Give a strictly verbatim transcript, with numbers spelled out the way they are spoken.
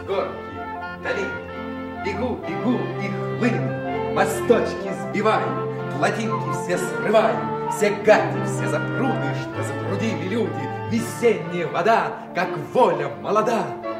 горки, долинки. Бегу, бегу и хлыну, мосточки сбиваю, плотинки все срываю, все гати, все запруды, что запрудили люди. Весенняя вода, как воля молода.